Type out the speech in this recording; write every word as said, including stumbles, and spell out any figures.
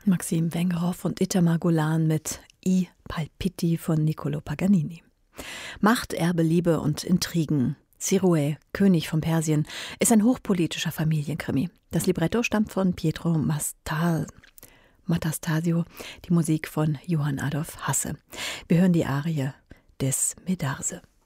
Maxim Wengerow und Itamar Golan mit I Palpiti von Niccolò Paganini. Macht, Erbe, Liebe und Intrigen. Siruè, König von Persien, ist ein hochpolitischer Familienkrimi. Das Libretto stammt von Pietro Masta- Matastasio, die Musik von Johann Adolf Hasse. Wir hören die Arie des Medarse.